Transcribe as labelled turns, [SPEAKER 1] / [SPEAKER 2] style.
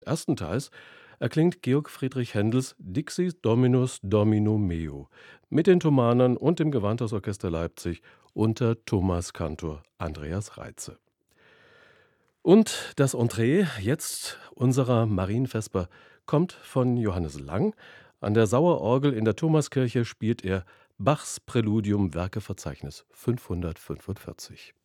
[SPEAKER 1] Ersten Teils erklingt Georg Friedrich Händels Dixi Dominus Domino meo mit den Thomanern und dem Gewandhausorchester Leipzig unter Thomaskantor Andreas Reitze. Und das Entree jetzt unserer Marienvesper kommt von Johannes Lang. An der Sauerorgel in der Thomaskirche spielt er Bachs Präludium Werkeverzeichnis 545.